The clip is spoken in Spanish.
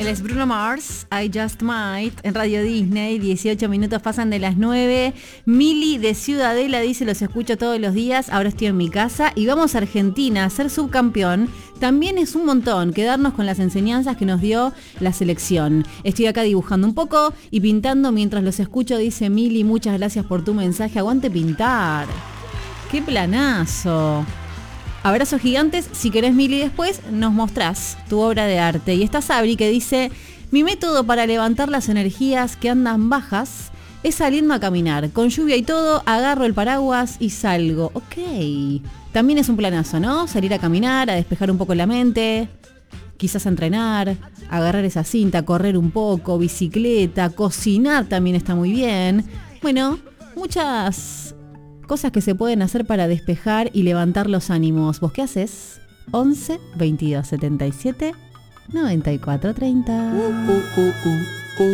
es Bruno Mars, I Just Might, en Radio Disney. 18 minutos pasan de las 9. Mili de Ciudadela dice, los escucho todos los días, ahora estoy en mi casa y vamos a Argentina a ser subcampeón. También es un montón quedarnos con las enseñanzas que nos dio la selección. Estoy acá dibujando un poco y pintando mientras los escucho, dice Mili, muchas gracias por tu mensaje, aguante pintar. ¡Qué planazo! Abrazos gigantes, si querés Mili después nos mostrás tu obra de arte. Y está Sabri que dice, mi método para levantar las energías que andan bajas es saliendo a caminar. Con lluvia y todo, agarro el paraguas y salgo. Ok, también es un planazo, ¿no? Salir a caminar, a despejar un poco la mente, quizás a entrenar, agarrar esa cinta, correr un poco, bicicleta, cocinar también está muy bien. Bueno, muchas cosas que se pueden hacer para despejar y levantar los ánimos. ¿Vos qué haces? 11 22 77 94 30.